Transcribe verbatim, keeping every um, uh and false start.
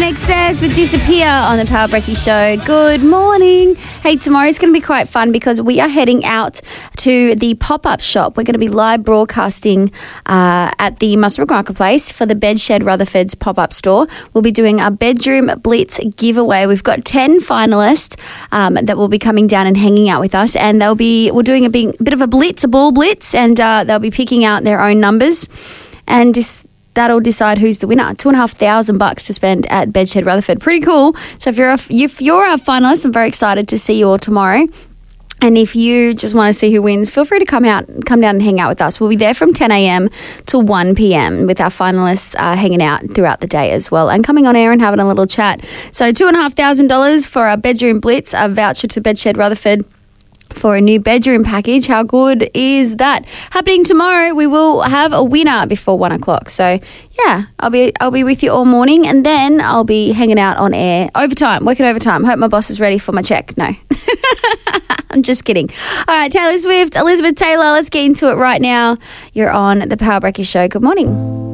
Excess with Disappear on the Power Brekkie Show. Good morning. Hey, tomorrow's going to be quite fun because we are heading out to the pop-up shop. We're going to be live broadcasting uh, at the Muswellbrook Marketplace for the Bedshed Rutherford's pop-up store. We'll be doing a bedroom blitz giveaway. We've got ten finalists um, that will be coming down and hanging out with us, and they'll be we're doing a big, bit of a blitz, a ball blitz, and uh, they'll be picking out their own numbers, and just that'll decide who's the winner. Two and a half thousand bucks to spend at Bedshed Rutherford. Pretty cool. So if you're a, if you're a finalist, I'm very excited to see you all tomorrow. And if you just want to see who wins, feel free to come out, come down and hang out with us. We'll be there from ten a.m. till one p.m. with our finalists uh, hanging out throughout the day as well and coming on air and having a little chat. So two and a half thousand dollars for our bedroom blitz, a voucher to Bedshed Rutherford for a new bedroom package. How good is that? Happening tomorrow, we will have a winner before one o'clock. So yeah, I'll be I'll be with you all morning, and then I'll be hanging out on air overtime, working overtime. Hope my boss is ready for my check. No, I'm just kidding. All right, Taylor Swift, Elizabeth Taylor. Let's get into it right now. You're on the Power Brekkie Show. Good morning.